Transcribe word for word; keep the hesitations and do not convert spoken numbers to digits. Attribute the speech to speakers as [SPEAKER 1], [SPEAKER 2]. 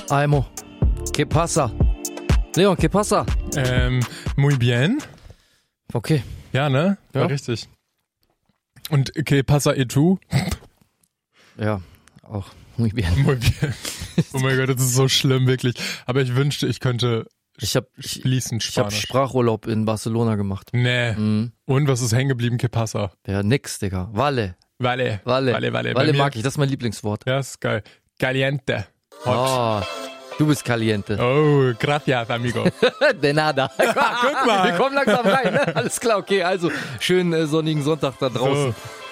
[SPEAKER 1] Aimo. ¿Qué pasa? Leon, ¿qué pasa?
[SPEAKER 2] Ähm, muy bien.
[SPEAKER 1] Okay.
[SPEAKER 2] Ja, ne? War
[SPEAKER 1] Ja.
[SPEAKER 2] richtig. Und que pasa et tu?
[SPEAKER 1] Ja, auch. Muy bien.
[SPEAKER 2] Muy bien. Oh mein Gott, das ist so schlimm, wirklich. Aber ich wünschte, ich könnte
[SPEAKER 1] Ich habe ich,
[SPEAKER 2] fließend
[SPEAKER 1] ich hab
[SPEAKER 2] Spanisch.
[SPEAKER 1] Sprachurlaub in Barcelona gemacht.
[SPEAKER 2] Nee.
[SPEAKER 1] Mhm.
[SPEAKER 2] Und was ist hängen geblieben? Que pasa?
[SPEAKER 1] Ja, nix, Digga. Vale.
[SPEAKER 2] Vale.
[SPEAKER 1] Vale.
[SPEAKER 2] Vale, vale. Bei
[SPEAKER 1] Vale
[SPEAKER 2] mir-
[SPEAKER 1] mag ich, das ist mein Lieblingswort.
[SPEAKER 2] Ja, ist geil. Caliente. Hot.
[SPEAKER 1] Oh, du bist caliente.
[SPEAKER 2] Oh, gracias, amigo.
[SPEAKER 1] De nada.
[SPEAKER 2] Guck mal.
[SPEAKER 1] Wir kommen langsam rein, ne? Alles klar, okay. Also, schönen äh, sonnigen Sonntag da draußen.
[SPEAKER 2] So.